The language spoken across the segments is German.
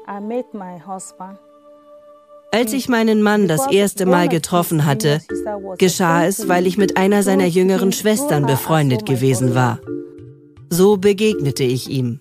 Als ich meinen Mann das erste Mal getroffen hatte, geschah es, weil ich mit einer seiner jüngeren Schwestern befreundet gewesen war. So begegnete ich ihm.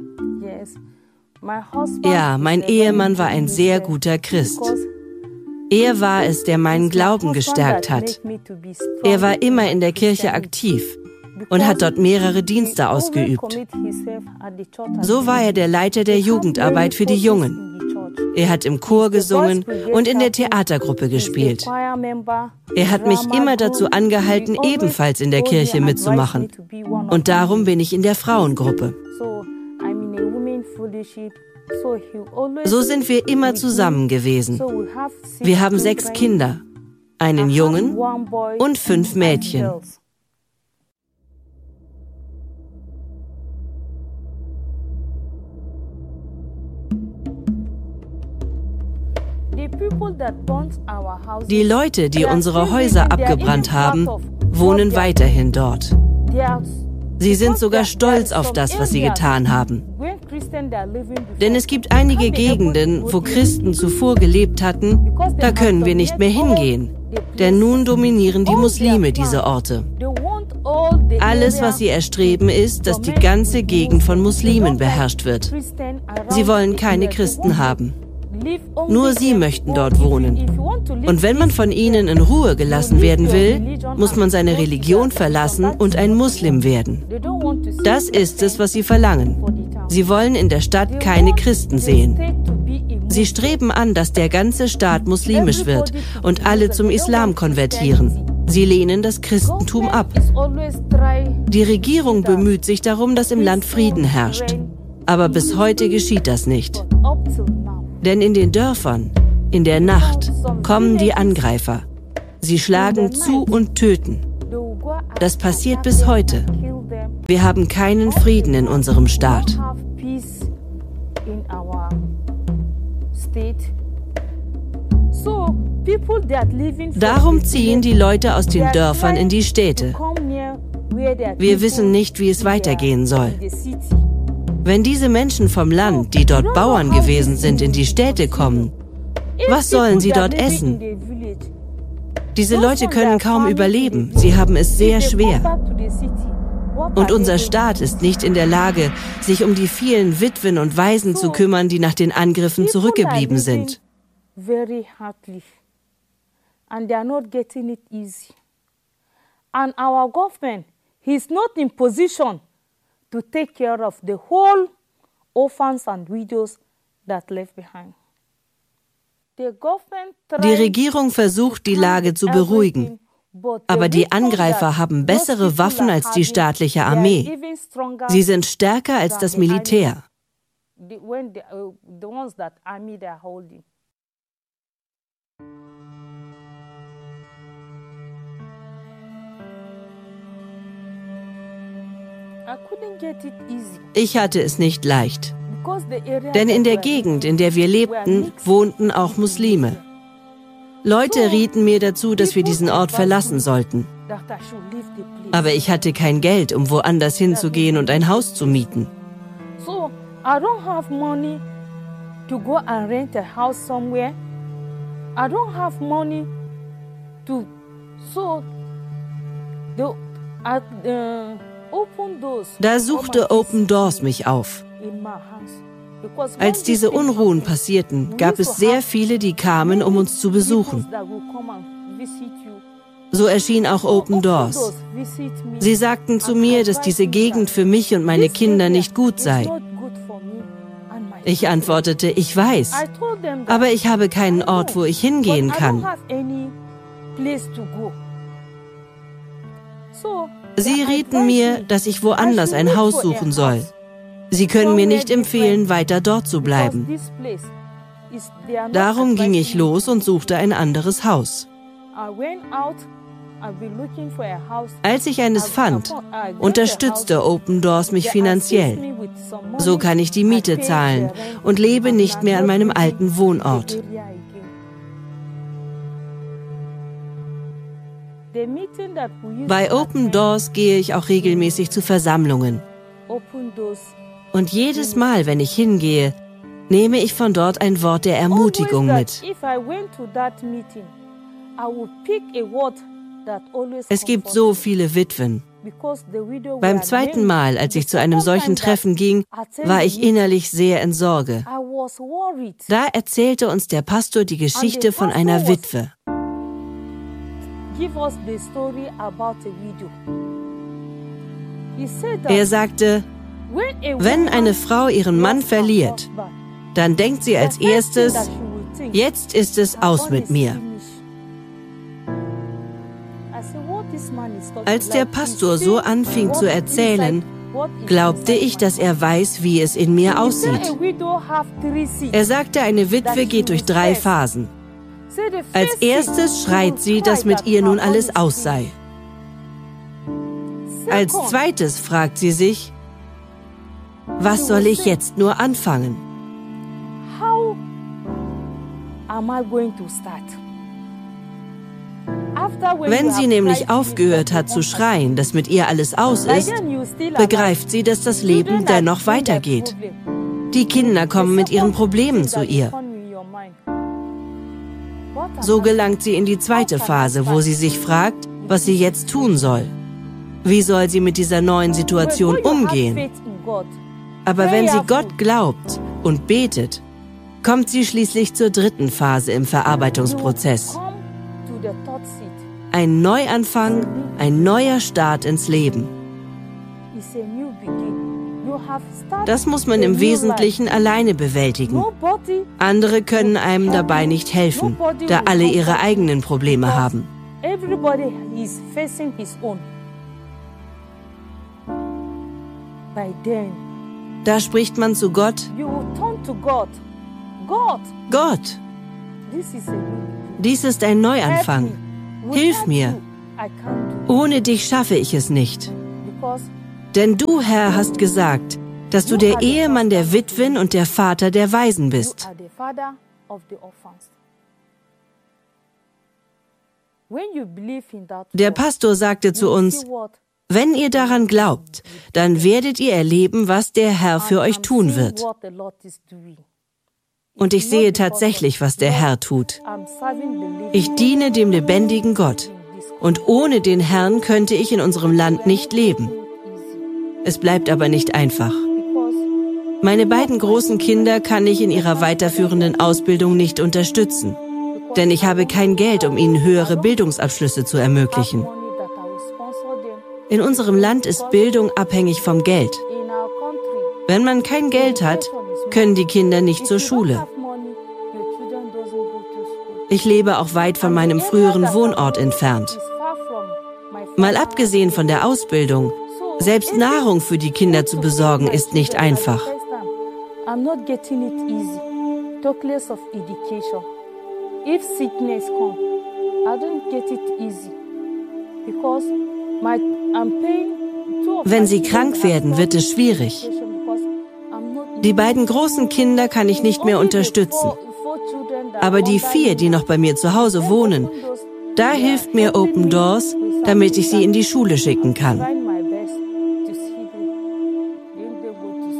Ja, mein Ehemann war ein sehr guter Christ. Er war es, der meinen Glauben gestärkt hat. Er war immer in der Kirche aktiv und hat dort mehrere Dienste ausgeübt. So war er der Leiter der Jugendarbeit für die Jungen. Er hat im Chor gesungen und in der Theatergruppe gespielt. Er hat mich immer dazu angehalten, ebenfalls in der Kirche mitzumachen. Und darum bin ich in der Frauengruppe. So sind wir immer zusammen gewesen. Wir haben 6 Kinder, einen Jungen und 5 Mädchen. Die Leute, die unsere Häuser abgebrannt haben, wohnen weiterhin dort. Sie sind sogar stolz auf das, was sie getan haben. Denn es gibt einige Gegenden, wo Christen zuvor gelebt hatten, da können wir nicht mehr hingehen. Denn nun dominieren die Muslime diese Orte. Alles, was sie erstreben, ist, dass die ganze Gegend von Muslimen beherrscht wird. Sie wollen keine Christen haben. Nur sie möchten dort wohnen. Und wenn man von ihnen in Ruhe gelassen werden will, muss man seine Religion verlassen und ein Muslim werden. Das ist es, was sie verlangen. Sie wollen in der Stadt keine Christen sehen. Sie streben an, dass der ganze Staat muslimisch wird und alle zum Islam konvertieren. Sie lehnen das Christentum ab. Die Regierung bemüht sich darum, dass im Land Frieden herrscht. Aber bis heute geschieht das nicht. Denn in den Dörfern, in der Nacht, kommen die Angreifer. Sie schlagen zu und töten. Das passiert bis heute. Wir haben keinen Frieden in unserem Staat. Darum ziehen die Leute aus den Dörfern in die Städte. Wir wissen nicht, wie es weitergehen soll. Wenn diese Menschen vom Land, die dort Bauern gewesen sind, in die Städte kommen, was sollen sie dort essen? Diese Leute können kaum überleben. Sie haben es sehr schwer. Und unser Staat ist nicht in der Lage, sich um die vielen Witwen und Waisen zu kümmern, die nach den Angriffen zurückgeblieben sind. To take care of the whole orphans and widows that left behind. Die Regierung versucht, die Lage zu beruhigen. Aber die Angreifer haben bessere Waffen als die staatliche Armee. Sie sind stärker als das Militär. Ich hatte es nicht leicht, denn in der Gegend, in der wir lebten, wohnten auch Muslime. Leute rieten mir dazu, dass wir diesen Ort verlassen sollten. Aber ich hatte kein Geld, um woanders hinzugehen und ein Haus zu mieten. Da suchte Open Doors mich auf. Als diese Unruhen passierten, gab es sehr viele, die kamen, um uns zu besuchen. So erschien auch Open Doors. Sie sagten zu mir, dass diese Gegend für mich und meine Kinder nicht gut sei. Ich antwortete, ich weiß, aber ich habe keinen Ort, wo ich hingehen kann. Sie rieten mir, dass ich woanders ein Haus suchen soll. Sie können mir nicht empfehlen, weiter dort zu bleiben. Darum ging ich los und suchte ein anderes Haus. Als ich eines fand, unterstützte Open Doors mich finanziell. So kann ich die Miete zahlen und lebe nicht mehr an meinem alten Wohnort. Bei Open Doors gehe ich auch regelmäßig zu Versammlungen. Und jedes Mal, wenn ich hingehe, nehme ich von dort ein Wort der Ermutigung mit. Es gibt so viele Witwen. Beim zweiten Mal, als ich zu einem solchen Treffen ging, war ich innerlich sehr in Sorge. Da erzählte uns der Pastor die Geschichte von einer Witwe. Er sagte, wenn eine Frau ihren Mann verliert, dann denkt sie als erstes, jetzt ist es aus mit mir. Als der Pastor so anfing zu erzählen, glaubte ich, dass er weiß, wie es in mir aussieht. Er sagte, eine Witwe geht durch 3 Phasen. Als erstes schreit sie, dass mit ihr nun alles aus sei. Als zweites fragt sie sich, was soll ich jetzt nur anfangen? Wenn sie nämlich aufgehört hat zu schreien, dass mit ihr alles aus ist, begreift sie, dass das Leben dennoch weitergeht. Die Kinder kommen mit ihren Problemen zu ihr. So gelangt sie in die zweite Phase, wo sie sich fragt, was sie jetzt tun soll. Wie soll sie mit dieser neuen Situation umgehen? Aber wenn sie Gott glaubt und betet, kommt sie schließlich zur dritten Phase im Verarbeitungsprozess. Ein Neuanfang, ein neuer Start ins Leben. Das muss man im Wesentlichen alleine bewältigen. Andere können einem dabei nicht helfen, da alle ihre eigenen Probleme haben. Da spricht man zu Gott, Gott, dies ist ein Neuanfang. Hilf mir. Ohne dich schaffe ich es nicht. Denn du, Herr, hast gesagt, dass du der Ehemann der Witwen und der Vater der Waisen bist. Der Pastor sagte zu uns, wenn ihr daran glaubt, dann werdet ihr erleben, was der Herr für euch tun wird. Und ich sehe tatsächlich, was der Herr tut. Ich diene dem lebendigen Gott. Und ohne den Herrn könnte ich in unserem Land nicht leben. Es bleibt aber nicht einfach. Meine beiden großen Kinder kann ich in ihrer weiterführenden Ausbildung nicht unterstützen. Denn ich habe kein Geld, um ihnen höhere Bildungsabschlüsse zu ermöglichen. In unserem Land ist Bildung abhängig vom Geld. Wenn man kein Geld hat, können die Kinder nicht zur Schule. Ich lebe auch weit von meinem früheren Wohnort entfernt. Mal abgesehen von der Ausbildung, selbst Nahrung für die Kinder zu besorgen, ist nicht einfach. Wenn sie krank werden, wird es schwierig. Die beiden großen Kinder kann ich nicht mehr unterstützen. Aber die 4, die noch bei mir zu Hause wohnen, da hilft mir Open Doors, damit ich sie in die Schule schicken kann.